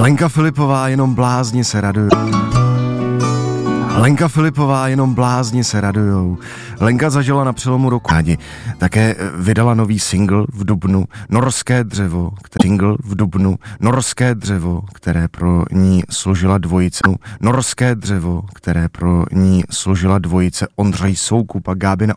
Lenka Filipová, jenom blázni se radujou. Lenka Filipová, jenom blázni se radujou. Lenka zažila na přelomu roku. Také vydala nový single v dubnu, Norské dřevo, které pro ní složila dvojice. Norské dřevo, které pro ní složila dvojice Ondřej Soukup a Gábina